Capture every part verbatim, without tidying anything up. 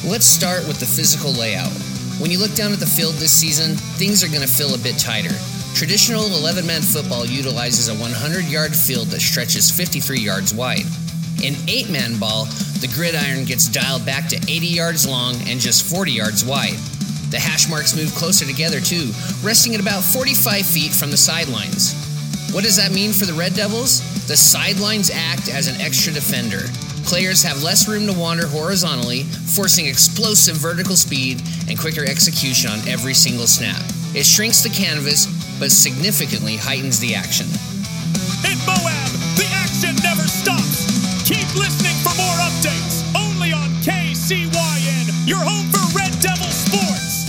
Let's start with the physical layout. When you look down at the field this season, things are going to feel a bit tighter. Traditional eleven-man football utilizes a hundred-yard field that stretches fifty-three yards wide. In eight-man ball, the gridiron gets dialed back to eighty yards long and just forty yards wide. The hash marks move closer together too, resting at about forty-five feet from the sidelines. What does that mean for the Red Devils? The sidelines act as an extra defender. Players have less room to wander horizontally, forcing explosive vertical speed and quicker execution on every single snap. It shrinks the canvas, but significantly heightens the action. In Moab, the action never stops. Keep listening for more updates. Only on K C Y N, your home for Red Devil sports.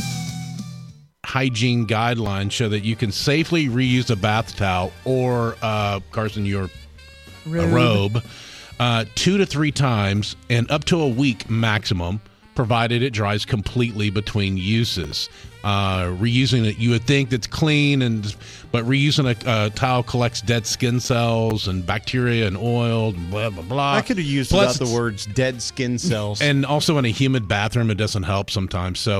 Hygiene guidelines show that you can safely reuse a bath towel or, uh, Carson, your robe, robe uh, two to three times and up to a week maximum, provided it dries completely between uses. Uh, reusing it, you would think that's clean, and but reusing a, a towel collects dead skin cells and bacteria and oil and blah, blah, blah. I could have used Plus without the words dead skin cells. And also in a humid bathroom, it doesn't help sometimes. So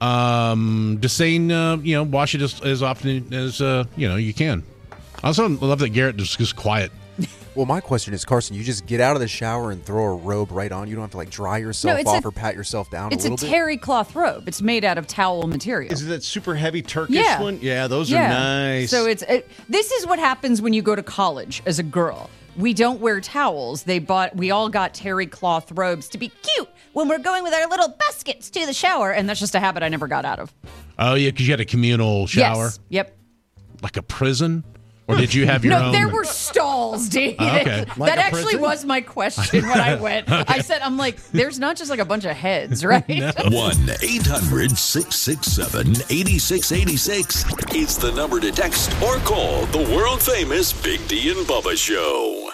um, just saying, uh, you know, wash it as, as often as, uh, you know, you can. I also love that Garrett is just quiet. Well, my question is, Carson, you just get out of the shower and throw a robe right on. You don't have to like dry yourself no, off a, or pat yourself down it's a little a bit? terry cloth robe. It's made out of towel material. Is it that super heavy Turkish yeah. one? Yeah, those yeah. are nice. So it's it, this is what happens when you go to college as a girl. We don't wear towels. They bought. We all got terry cloth robes to be cute when we're going with our little baskets to the shower, and that's just a habit I never got out of. Oh, yeah, because you had a communal shower? Yes. Yep. Like a prison? Or did you have your no, own? No, there were stalls, David. Oh, okay. That Like actually was my question when I went. Okay. I said, I'm like, there's not just like a bunch of heads, right? one eight hundred six six seven eight six eight six is the number to text or call the world-famous Big D and Bubba Show.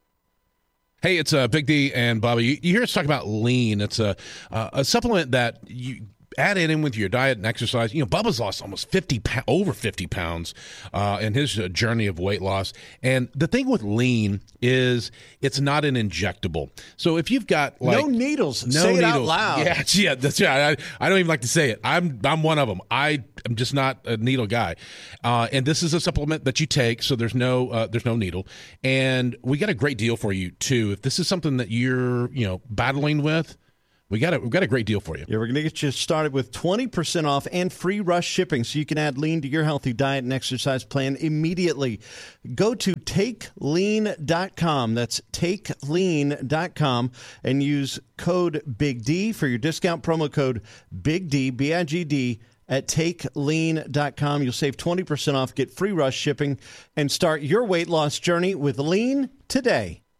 Hey, it's uh, Big D and Bubba. You, you hear us talk about lean. It's a, uh, a supplement that you add it in with your diet and exercise. You know, Bubba's lost almost fifty, over fifty pounds uh, in his uh, journey of weight loss. And the thing with lean is it's not an injectable. So if you've got like no needles, no say it needles, out loud. Yeah, yeah, that's right. I, I don't even like to say it. I'm I'm one of them. I am just not a needle guy. Uh, and this is a supplement that you take, so there's no uh, there's no needle. And we got a great deal for you too. If this is something that you're you know battling with. We got a, we've got a great deal for you. Yeah, we're going to get you started with twenty percent off and free rush shipping so you can add lean to your healthy diet and exercise plan immediately. Go to take lean dot com. That's take lean dot com and use code Big D for your discount promo code Big D, B I G D, at take lean dot com. You'll save twenty percent off, get free rush shipping, and start your weight loss journey with Lean today.